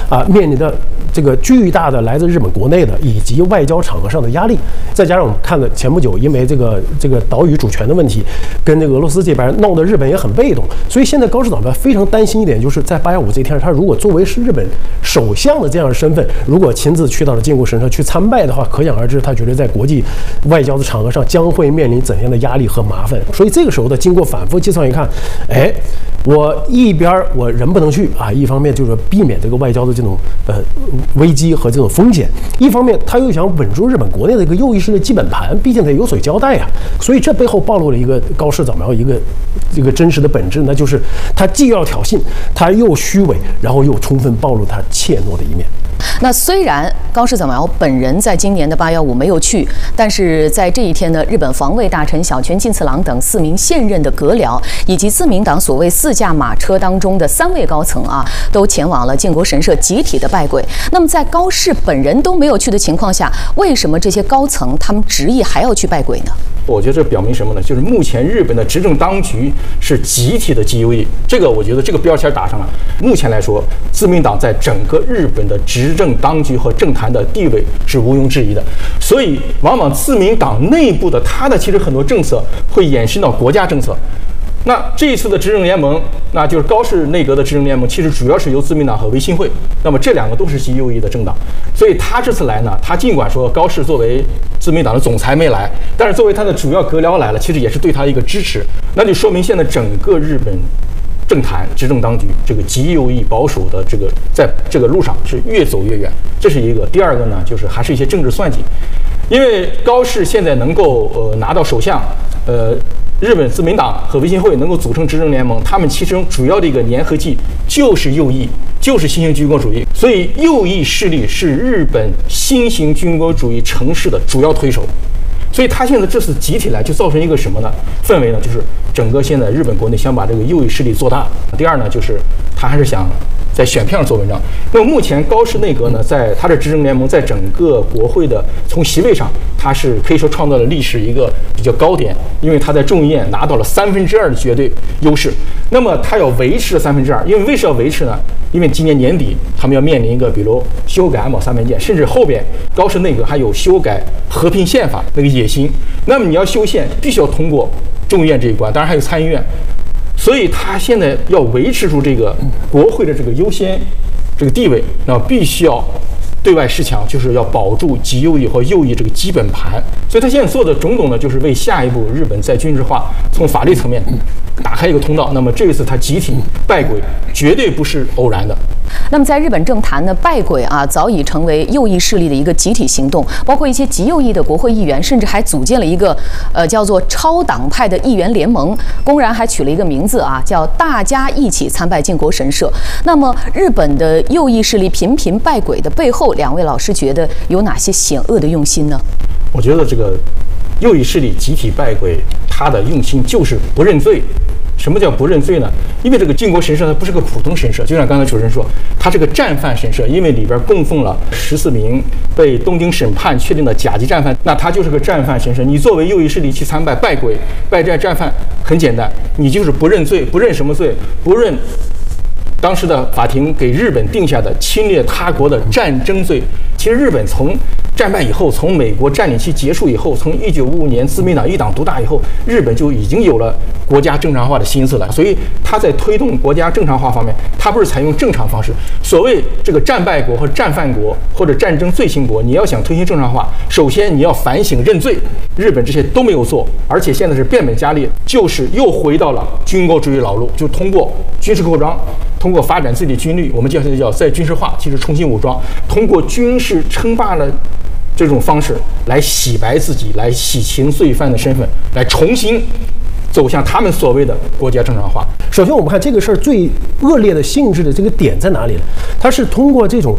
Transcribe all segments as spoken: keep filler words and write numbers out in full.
啊面临的这个巨大的来自日本国内的以及外交场合上的压力，再加上我们看了前不久因为这个这个岛屿主权的问题，跟这个俄罗斯这边弄得日本也很被动，所以现在高市早苗非常担心一点，就是在八幺五这天，他如果作为是日本首相的这样的身份，如果亲自去到了靖国神社去参拜的话，可想而知，他觉得在国际外交的场合上将会面临怎样的压力和麻烦。所以这个时候的经过反复计算一看，哎，我一边我人不能去啊，一方面就是避免这个外交的这种呃危机和这种风险，一方面他又想稳住日本国内的一个右翼势力基本盘，毕竟得有所交代呀、啊。所以这背后暴露了一个高市早苗一个这个真实的本质，那就是他既要挑衅，他又虚伪，然后又充分暴露他怯懦的一面。 那虽然高市早苗本人在今年的八幺五没有去，但是在这一天呢，日本防卫大臣小泉进次郎等四名现任的阁僚，以及自民党所谓四驾马车当中的三位高层啊，都前往了靖国神社集体的拜鬼。那么在高市本人都没有去的情况下，为什么这些高层他们执意还要去拜鬼呢？ 我觉得这表明什么呢？就是目前日本的执政当局是集体的极右翼，这个我觉得这个标签打上了。目前来说，自民党在整个日本的执政当局和政坛的地位是毋庸置疑的，所以往往自民党内部的他的其实很多政策会延伸到国家政策。那这一次的执政联盟，那就是高市内阁的执政联盟，其实主要是由自民党和维新会，那么这两个都是极右翼的政党，所以他这次来呢，他尽管说高市作为自民党的总裁没来，但是作为他的主要阁僚来了，其实也是对他一个支持，那就说明现在整个日本政坛执政当局这个极右翼保守的这个在这个路上是越走越远，这是一个。第二个呢，就是还是一些政治算计，因为高市现在能够呃拿到首相，呃。日本自民党和维新会能够组成执政联盟，他们其中主要的一个粘合剂就是右翼，就是新型军国主义。所以右翼势力是日本新型军国主义城市的主要推手。所以他现在这次集体来，就造成一个什么呢？氛围呢？就是整个现在日本国内想把这个右翼势力做大。第二呢，就是他还是想在选票上做文章。那么目前高市内阁呢，在他的执政联盟在整个国会的从席位上，他是可以说创造了历史一个比较高点，因为他在众议院拿到了三分之二的绝对优势。那么他要维持三分之二，因为为什么要维持呢？因为今年年底他们要面临一个，比如修改安保三文件，甚至后边高市内阁还有修改和平宪法那个野心。那么你要修宪，必须要通过众议院这一关，当然还有参议院。所以他现在要维持住这个国会的这个优先这个地位，那必须要对外示强，就是要保住极右翼和右翼这个基本盘。所以他现在做的种种呢，就是为下一步日本在军事化从法律层面打开一个通道。那么这一次他集体拜鬼，绝对不是偶然的。 那么在日本政坛呢，拜鬼啊早已成为右翼势力的一个集体行动，包括一些极右翼的国会议员，甚至还组建了一个呃叫做超党派的议员联盟，公然还取了一个名字啊，叫大家一起参拜靖国神社。那么日本的右翼势力频频拜鬼的背后，两位老师觉得有哪些险恶的用心呢？ 我觉得这个右翼势力集体拜鬼，他的用心就是不认罪。什么叫不认罪呢？因为这个靖国神社它不是个普通神社，就像刚才主持人说，它是个战犯神社，因为里边供奉了十四名被东京审判确定的甲级战犯，那它就是个战犯神社。你作为右翼势力去参拜拜鬼、拜这战犯，很简单，你就是不认罪，不认什么罪？不认当时的法庭给日本定下的侵略他国的战争罪。其实日本从战败以后，从美国占领期结束以后，从一九五五年自民党一党独大以后，日本就已经有了国家正常化的心思了。所以他在推动国家正常化方面，他不是采用正常方式。所谓这个战败国和战犯国或者战争罪行国，你要想推行正常化，首先你要反省认罪。日本这些都没有做，而且现在是变本加厉，就是又回到了军国主义老路，就通过军事扩张，通过发展自己的军力，我们叫叫再军事化，其实重新武装，通过军事称霸了这种方式来洗白自己，来洗清罪犯的身份，来重新走向他们所谓的国家正常化。 首先，我们看这个事儿最恶劣的性质的这个点在哪里呢？它是通过这种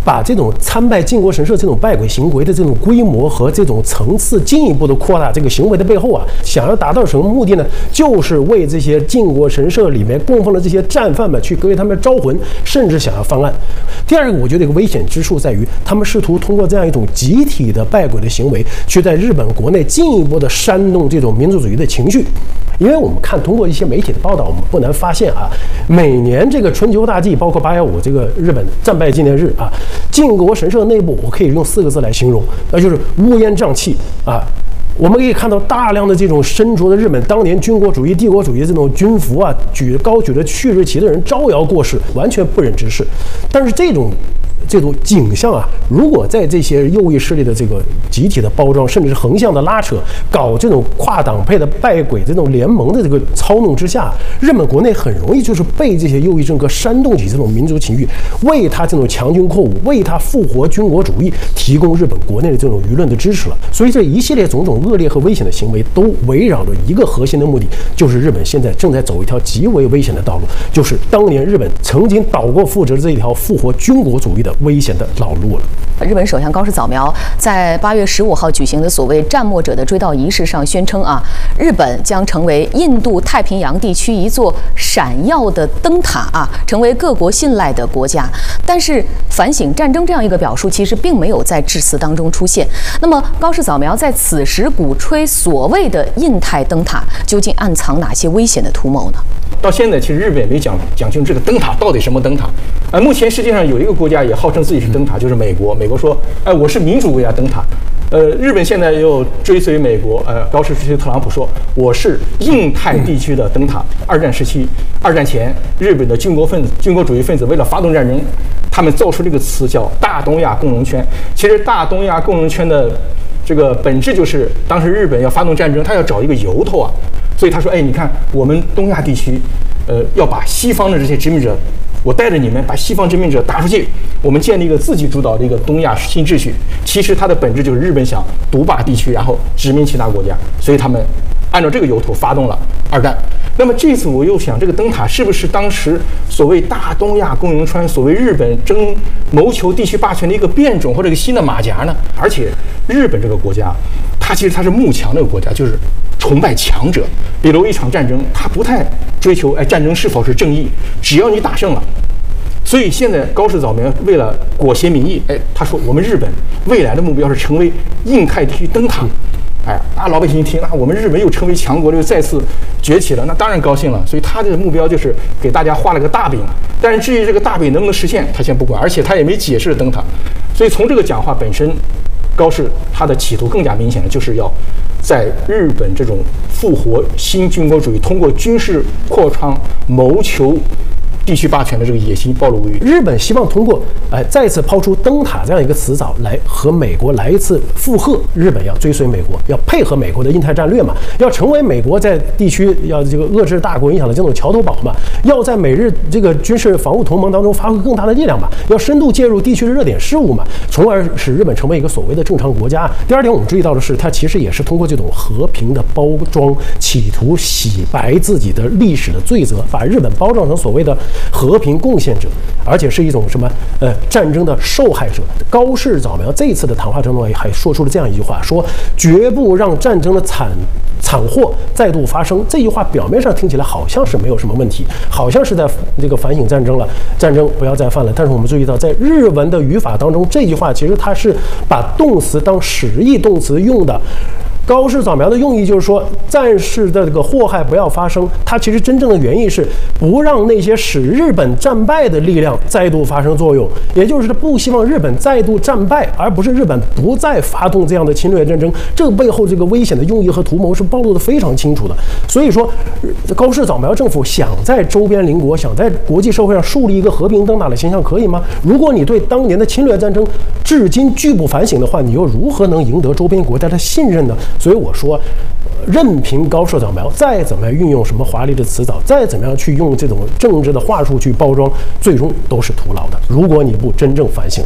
把这种参拜靖国神社这种拜鬼行为的这种规模和这种层次进一步的扩大，这个行为的背后啊，想要达到什么目的呢？就是为这些靖国神社里面供奉的这些战犯们去给他们招魂，甚至想要翻案。第二个，我觉得一个危险之处在于，他们试图通过这样一种集体的拜鬼的行为，去在日本国内进一步的煽动这种民族主义的情绪。因为我们看通过一些媒体的报道，我们不难发现啊，每年这个春秋大祭，包括八幺五这个日本战败纪念日啊，靖国神社内部我可以用四个字来形容，那就是乌烟瘴气啊。我们可以看到大量的这种身着的日本当年军国主义、帝国主义的这种军服啊，举高举着旭日旗的人招摇过市，完全不忍直视。但是这种这种景象啊，如果在这些右翼势力的这个集体的包装，甚至是横向的拉扯，搞这种跨党派的拜鬼这种联盟的这个操弄之下，日本国内很容易就是被这些右翼政客煽动起这种民族情绪，为他这种强军扩武，为他复活军国主义提供日本国内的这种舆论的支持了。所以这一系列种种恶劣和危险的行为，都围绕着一个核心的目的，就是日本现在正在走一条极为危险的道路，就是当年日本曾经倒过覆辙的这一条复活军国主义的危险的老路了。 日本首相高市早苗在八月十五号举行的所谓战没者的追悼仪式上宣称啊，日本将成为印度太平洋地区一座闪耀的灯塔啊，成为各国信赖的国家。但是反省战争这样一个表述其实并没有在致辞当中出现。那么高市早苗在此时鼓吹所谓的印太灯塔，究竟暗藏哪些危险的图谋呢？ 到现在，其实日本也没讲讲清楚这个灯塔到底什么灯塔。呃，目前世界上有一个国家也号称自己是灯塔，就是美国。美国说，哎，我是民主国家灯塔。呃，日本现在又追随美国，呃，高市追随特朗普说，我是印太地区的灯塔。二战时期，二战前，日本的军国分子、军国主义分子为了发动战争，他们造出这个词叫大东亚共荣圈。其实大东亚共荣圈的这个本质就是，当时日本要发动战争，他要找一个由头啊。所以他说，哎，你看我们东亚地区，呃，要把西方的这些殖民者，我带着你们把西方殖民者打出去，我们建立一个自己主导的一个东亚新秩序。其实它的本质就是日本想独霸地区，然后殖民其他国家，所以他们按照这个由头发动了二战。那么这次我又想，这个灯塔是不是当时所谓大东亚共荣圈，所谓日本争谋求地区霸权的一个变种或者一个新的马甲呢？而且日本这个国家，它其实它是慕强的一个国家，就是崇拜强者。比如一场战争，他不太追求哎战争是否是正义，只要你打胜了。所以现在高市早苗为了裹挟民意，哎，他说我们日本未来的目标是成为印太地区灯塔。哎，啊，老百姓一听啊，我们日本又成为强国了，又再次崛起了，那当然高兴了。所以他的目标就是给大家画了个大饼，但是至于这个大饼能不能实现，他先不管，而且他也没解释灯塔。所以从这个讲话本身，高市他的企图更加明显的就是要在日本这种复活新军国主义，通过军事扩张谋求地区霸权的这个野心暴露无遗。 日本希望通过哎、呃、再次抛出灯塔这样一个词藻来和美国来一次附和，日本要追随美国，要配合美国的印太战略嘛，要成为美国在地区要这个遏制大国影响的这种桥头堡嘛，要在美日这个军事防务同盟当中发挥更大的力量嘛，要深度介入地区的热点事务嘛，从而使日本成为一个所谓的正常国家。第二点，我们注意到的是，它其实也是通过这种和平的包装，企图洗白自己的历史的罪责，把日本包装成所谓的和平贡献者，而且是一种什么呃战争的受害者。高市早苗这一次的谈话当中还说出了这样一句话，说绝不让战争的惨惨祸再度发生。这句话表面上听起来好像是没有什么问题，好像是在这个反省战争了，战争不要再犯了。但是我们注意到，在日文的语法当中，这句话其实它是把动词当实义动词用的。高市早苗的用意就是说，战事的这个祸害不要发生。它其实真正的原意是不让那些使日本战败的力量再度发生作用，也就是他不希望日本再度战败，而不是日本不再发动这样的侵略战争。这个背后这个危险的用意和图谋是暴露得非常清楚的。所以说，高市早苗政府想在周边邻国，想在国际社会上树立一个和平灯塔的形象，可以吗？如果你对当年的侵略战争至今拒不反省的话，你又如何能赢得周边国家的信任呢？所以我说，任凭高市早苗再怎么样运用什么华丽的词藻，再怎么样去用这种政治的话术去包装，最终都是徒劳的。如果你不真正反省的话。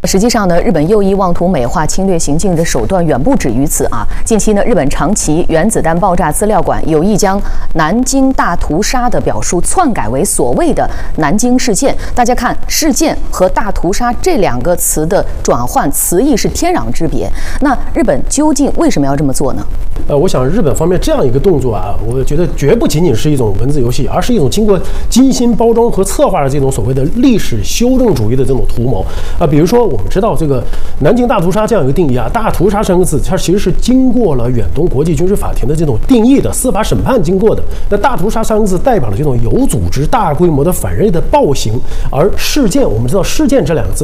实际上呢，日本右翼妄图美化侵略行径的手段远不止于此啊。近期呢，日本长崎原子弹爆炸资料馆有意将南京大屠杀的表述篡改为所谓的南京事件。大家看，事件和大屠杀这两个词的转换词义是天壤之别。那日本究竟为什么要这么做呢？ 呃，我想日本方面这样一个动作啊，我觉得绝不仅仅是一种文字游戏，而是一种经过精心包装和策划的这种所谓的历史修正主义的这种图谋啊。比如说，我们知道这个南京大屠杀这样一个定义啊，大屠杀三个字，它其实是经过了远东国际军事法庭的这种定义的司法审判经过的。那大屠杀三个字代表了这种有组织、大规模的反人类的暴行，而事件，我们知道事件这两个字